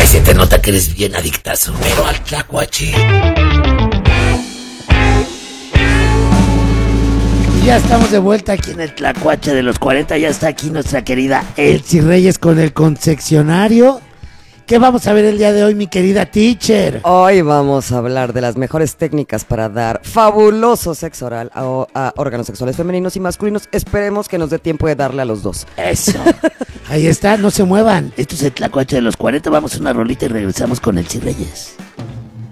Se te nota que eres bien adictazo, pero al tlacuache. Ya estamos de vuelta aquí en el Tlacuache de los 40. Ya está aquí nuestra querida Elsie Reyes con el concesionario. ¿Qué vamos a ver el día de hoy, mi querida teacher? Hoy vamos a hablar de las mejores técnicas para dar fabuloso sexo oral a órganos sexuales femeninos y masculinos. Esperemos que nos dé tiempo de darle a los dos. Eso. Ahí está, no se muevan. Esto es el Tlacuache de los 40. Vamos a una rolita y regresamos con Elsie Reyes.